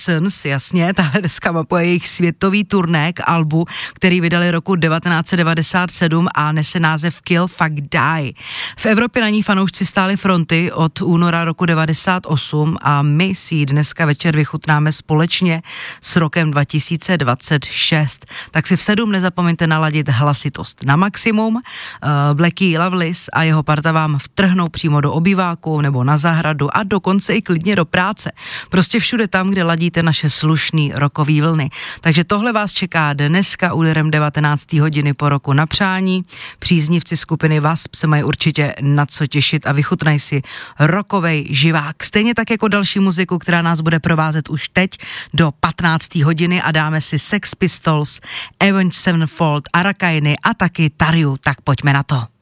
Sons, jasně, tahle deska mapuje jejich světový turné k albu, který vydali roku 1997 a nese název Kill Fuck Die. V Evropě na ní fanoušci stáli fronty od února roku 98 a my si ji dneska večer vychutnáme společně s rokem 2026. Tak si v 7 nezapomeňte naladit hlasitost na maximum. Blackie Loveless a jeho parta vám vtrhnou přímo do obýváku nebo na zahradu a dokonce i klidně do práce. Prostě všude tam, kde ladíte naše slušný rokový vlny. Takže tohle vás čeká dneska úderem 19. hodiny po roku na přání. Příznivci skupiny Wasp se mají určitě na co těšit a vychutnají si rokovej živák. Stejně tak jako další muziku, která nás bude provázet už teď do 15. hodiny a dáme si Sex Pistols, Avenged Sevenfold, Arakainy a taky Tariu. Tak pojďme na to.